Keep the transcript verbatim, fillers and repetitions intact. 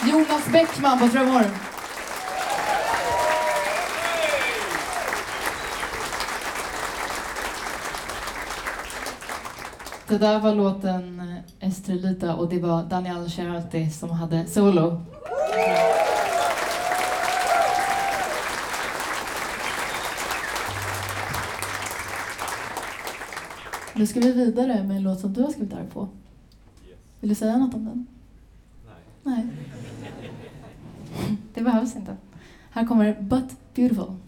Jonas Bäckman på trummor. Det där var låten Estrelita och det var Daniel Cerati som hade solo. Nu ska vi vidare med en låt som du har skrivit där på. Vill du säga något om den? Nej. Nej. Det behövs inte. Här kommer But Beautiful.